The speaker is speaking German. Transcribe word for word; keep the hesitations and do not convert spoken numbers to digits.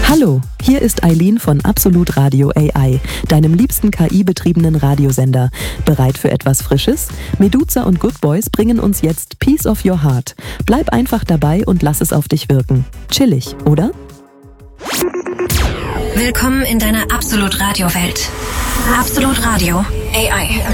Hallo, hier ist Eileen von Absolut Radio A I, deinem liebsten K I-betriebenen Radiosender. Bereit für etwas Frisches? Meduza und Good Boys bringen uns jetzt Piece of Your Heart. Bleib einfach dabei und lass es auf dich wirken. Chillig, oder? Willkommen in deiner Absolut Radio Welt. Absolut Radio A I.